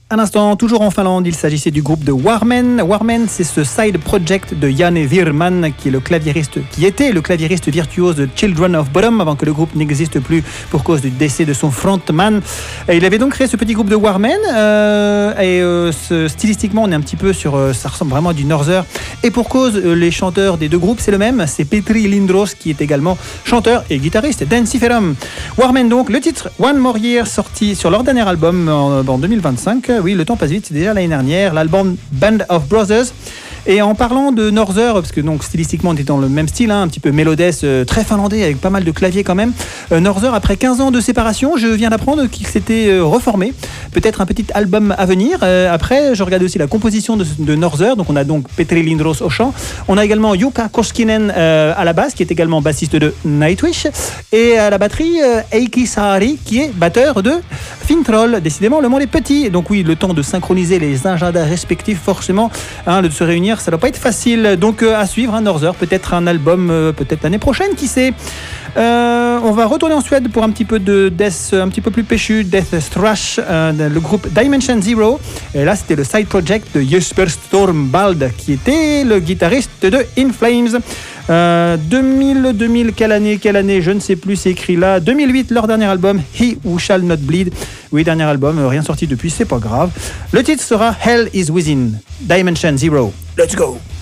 Un instant, toujours en Finlande, il s'agissait du groupe de Warmen. Warmen, c'est ce side project de Janne Virman, qui était le claviériste virtuose de Children of Bodom, avant que le groupe n'existe plus pour cause du décès de son frontman. Et il avait donc créé ce petit groupe de Warmen, stylistiquement, on est un petit peu sur... ça ressemble vraiment à du Norther. Et pour cause, les chanteurs des deux groupes, c'est le même, c'est Petri Lindros, qui est également chanteur et guitariste d'Ensiferum. Warmen donc, le titre One More Year, sorti sur leur dernier album en 2025. Oui, le temps passe vite, c'est déjà l'année dernière, l'album Band of Brothers. Et en parlant de Norther, parce que donc stylistiquement on était dans le même style, un petit peu mélodesque, très finlandais, avec pas mal de claviers quand même. Norther, après 15 ans de séparation, je viens d'apprendre qu'il s'était reformé. Peut-être un petit album à venir. Après, je regarde aussi la composition de Norther. Donc on a donc Petri Lindros au chant. On a également Jukka Koskinen à la basse, qui est également bassiste de Nightwish. Et à la batterie, Eiki Saari, qui est batteur de Fintroll. Décidément, le monde est petit. Donc oui, le temps de synchroniser les agendas respectifs, forcément, de se réunir, ça doit pas être facile. Donc à suivre, Norther, peut-être un album, peut-être l'année prochaine, qui sait. On va retourner en Suède pour un petit peu de death, un petit peu plus péchu, Death Thrash, le groupe Dimension Zero. Et là, c'était le side project de Jesper Stormbald, qui était le guitariste de In Flames. 2000, quelle année, je ne sais plus, c'est écrit là. 2008, leur dernier album, He Who Shall Not Bleed. Oui, dernier album, rien sorti depuis, c'est pas grave. Le titre sera Hell Is Within, Dimension Zero. Let's go!